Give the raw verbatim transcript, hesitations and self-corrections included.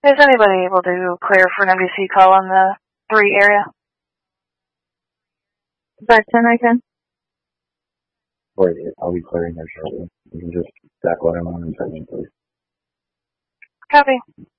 Is anybody able to clear for an M D C call in the three area? Back ten, I can. Or I'll be clearing there shortly. You can just stack what I'm on and send me, please. Copy.